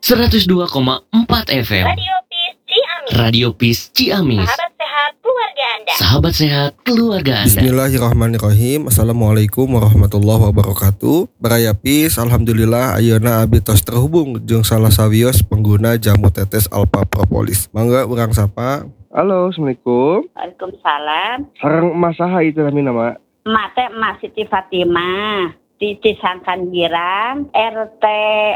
102,4 FM. Radio Peace Ciamis. Radio Peace Ciamis. Sahabat sehat keluarga Anda. Sahabat sehat keluarga Anda. Bismillahirrahmanirrahim. Assalamualaikum warahmatullahi wabarakatuh. Baraya Peace, alhamdulillah ayeuna abdi tos terhubung jeung salah sawios pengguna jamu tetes Alpha Propolis. Mangga urang sapa. Halo, assalamualaikum. Waalaikumsalam. Sareng emas saha itu namina, Mak? Mate Emak Siti Fatimah di Cisangkan Girang, RT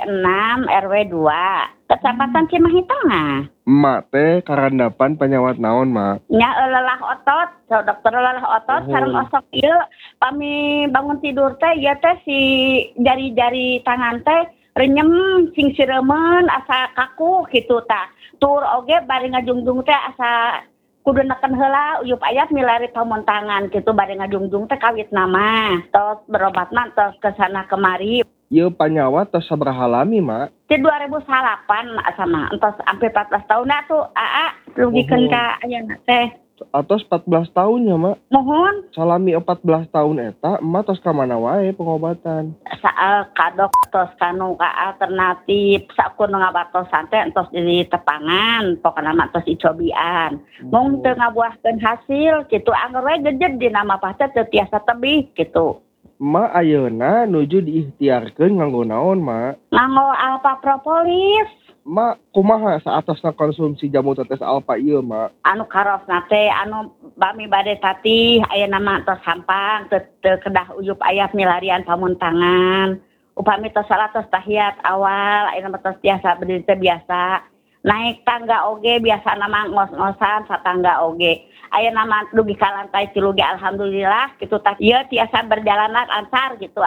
6 RW 2, Kecamatan Cimahi Tengah. Emak teh karandapan penyawat naon, Mak? Nya lelah otot, so dokter lelah otot sareng osok ieu pami bangun tidur teh ieu teh si jari-jari tangan teh renyem sing siremen asa kaku kitu tah. Tur oge bari ngajungjung teh asa kudu neken heula uyup ayat milari pamuntangan kitu bari ngajungjung teh kawit nama. Tos berobat mah tos kesana kemari. Ieu panyawat tos sabaraha lami, Mak? Di 2008 sama entos sampai 14 tahun tuh rugikeun ka ayeuna teh. Atos 14 tahunnya, Mak. Mohon Salami 14 tahun eta, emak tos ka mana wae pengobatan? kadok tos kanu ka alternatif sakur ngabatosan teh entos di tepangan pokona mah tos icobian mung teu ngabuahkeun hasil kitu anggar we gejed di nama pah teh teu tiasa tebih kitu. Emak ayeuna nuju diikhtiarkeun nganggo naon, Mak? Nganggo Alpha Propolis Mak, kumaha saatosna konsumsi jamu tetes Alpha ieu, Mak? anu karosna teh anu bami bade tatih ayeuna mah tos hampang teu kedah uyup aya milarian pamuntangan. Upami tos salah tos tahiyat awal ayeuna mah tos tiasa berdiri teh biasa. Naik tangga oge biasa nama ngos-ngosan satangga oge. Ayeuna mah dugi ka lantai 3 ge alhamdulillah kitu tah ieu tiasa berjalan lancar gitu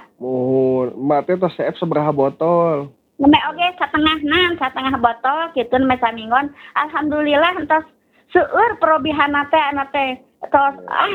Mohon, Mak teh tos seep sabaraha botol? Neme oge satengah botol kitu neme samingon alhamdulillah entos seueur perobihana teh ana teh tos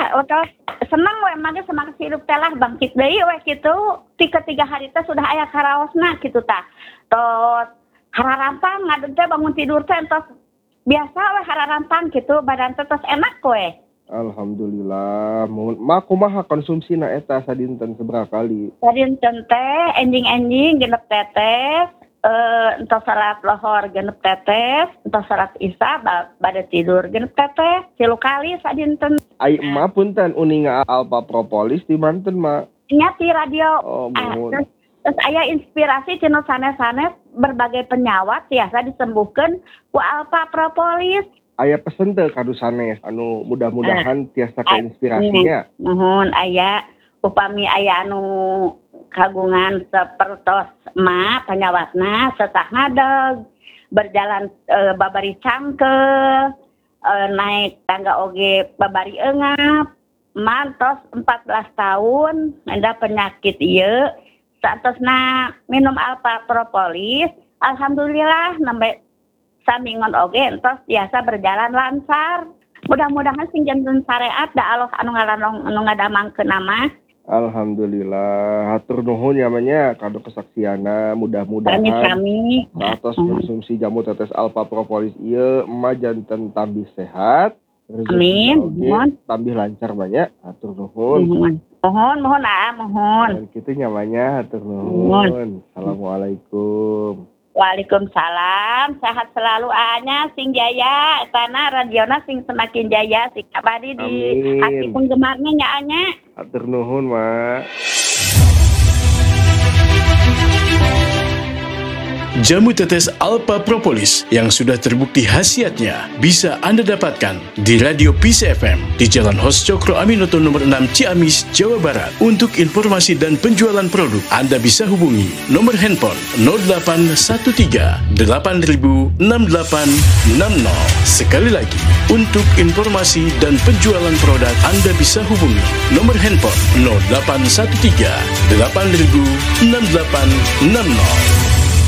seneng we mage semangat hidup teh lah bangkit deui we kitu ti ketiga hari teh sudah aya karaosna kitu tah tos hararampang ngadeg teh bangun tidur teh entos biasa we hararampang kitu badan teh tos enak we. Alhamdulillah. Mohon, Mak kumaha konsumsina eta sadinten sabaraha kali? Sadinten teh enjing-enjing genep tetes entos salat lohor genep tetes, entos salat isya bade tidur genep tetes 3 kali sadinten. Ai emak punten uninga Alpha Propolis di manten, Mak? Nya ti radio. Mohon. Terus aya inspirasi cenah sanes-sanes berbagai penyawat tiasa disembuhkeun ku Alpha Propolis. Aya pesen teh kadu sanes anu mudah-mudahan tiasa keinspirasinya. Mohon aya upami aya anu kagungan sapertos emak panyawatna sesah ngadeg berjalan babari cangkel naik tangga oge babari eungap mantos 14 tahun enda penyakit ieu saatosna minum Alpha Propolis alhamdulillah nembe samingon oge entos biasa berjalan lancar. Mudah-mudahan sing janten syariat da Allah anu ngadamangkeun nama. Alhamdulillah, hatur nuhun namanya kado kesaksiana mudah-mudahan Kami atas konsumsi jamu tetes Alpha Propolis ieu emak janten tambih sehat. Amin. Mohon tambih lancar banyak. Hatur nuhun. Mohon. Dan kitu nyamanya hatur nuhun. Assalamualaikum. Waalaikumsalam, sehat selalu anya sing jaya, etana radiona sing semakin jaya, sing abadi di hati penggemarnya nya anya. Hatur nuhun, Mak. Jamu tetes Alpha Propolis yang sudah terbukti khasiatnya bisa Anda dapatkan di Radio Peace FM di Jalan Hos Cokro Aminoto nomor 6 Ciamis, Jawa Barat. Untuk informasi dan penjualan produk, Anda bisa hubungi nomor handphone 0813 8000 6860. Sekali lagi, untuk informasi dan penjualan produk, Anda bisa hubungi nomor handphone 0813 8000 6860.